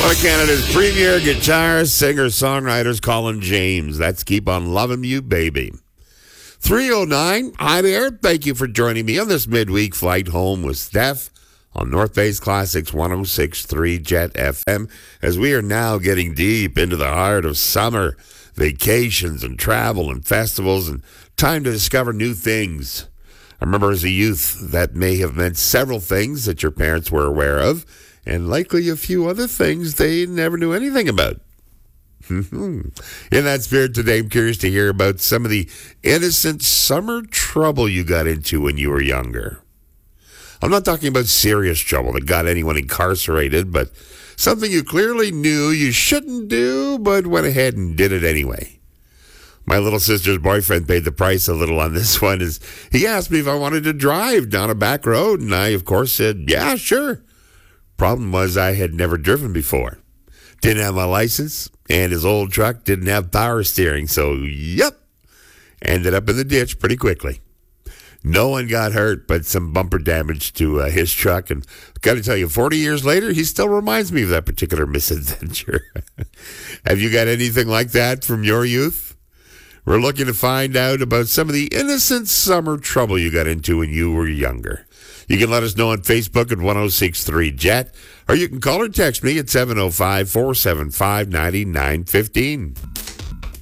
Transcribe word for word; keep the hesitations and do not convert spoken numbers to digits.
One of Canada's premier guitarist, singer, songwriters, Colin James. That's Keep On Loving You, Baby. three oh nine, hi there. Thank you for joining me on this midweek flight home with Steph on North Bay's Classics one oh six point three Jet F M, as we are now getting deep into the heart of summer, vacations and travel and festivals, and time to discover new things. I remember as a youth that may have meant several things that your parents were aware of, and likely a few other things they never knew anything about. In that spirit today, I'm curious to hear about some of the innocent summer trouble you got into when you were younger. I'm not talking about serious trouble that got anyone incarcerated, but something you clearly knew you shouldn't do, but went ahead and did it anyway. My little sister's boyfriend paid the price a little on this one, as he asked me if I wanted to drive down a back road, and I, of course, said, yeah, sure. Problem was I had never driven before. Didn't have my license, and his old truck didn't have power steering, so yep, ended up in the ditch pretty quickly. No one got hurt, but some bumper damage to uh, his truck, and got to tell you, forty years later, he still reminds me of that particular misadventure. Have you got anything like that from your youth? We're looking to find out about some of the innocent summer trouble you got into when you were younger. You can let us know on Facebook at one oh six point three Jet, or you can call or text me at seven oh five, four seven five, nine nine one five.